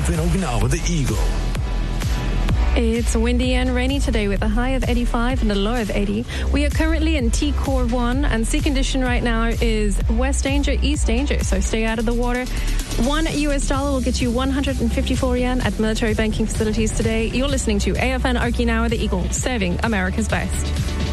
AFN Okinawa, the Eagle. It's windy and rainy today with a high of 85 and a low of 80. We are currently in T-Core 1 and sea condition right now is west danger, east danger, so stay out of the water. $1 will get you 154 yen at military banking facilities today. You're listening to AFN Okinawa, the Eagle, serving America's best.